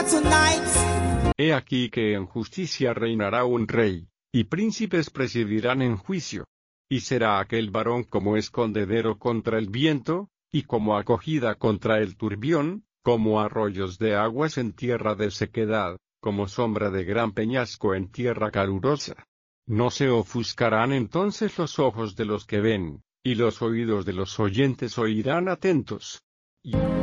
He aquí que en justicia reinará un rey, y príncipes presidirán en juicio. Y será aquel varón como escondedero contra el viento, y como acogida contra el turbión, como arroyos de aguas en tierra de sequedad, como sombra de gran peñasco en tierra calurosa. No se ofuscarán entonces los ojos de los que ven, y los oídos de los oyentes oirán atentos.